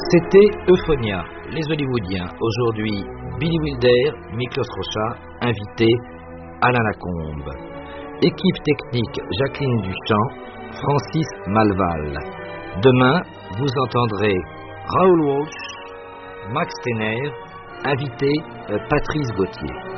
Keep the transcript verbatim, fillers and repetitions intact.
C'était Euphonia, les Hollywoodiens. Aujourd'hui, Billy Wilder, Miklos Rocha, invité Alain Lacombe. Équipe technique Jacqueline Duchamp, Francis Malval. Demain, vous entendrez Raoul Walsh, Max Steiner, invité Patrice Gauthier.